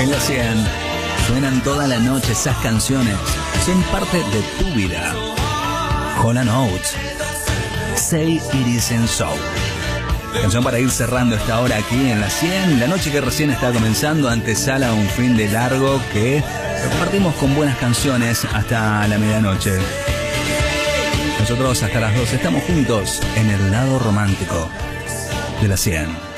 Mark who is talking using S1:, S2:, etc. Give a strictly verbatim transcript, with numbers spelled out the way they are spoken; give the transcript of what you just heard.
S1: En la cien suenan toda la noche esas canciones. Son parte de tu vida. Hall and Oates, Say It Isn't So. Canción para ir cerrando esta hora aquí en la cien. La noche que recién está comenzando antesala un fin de largo que lo compartimos con buenas canciones hasta la medianoche. Nosotros hasta las dos estamos juntos en el lado romántico de la cien.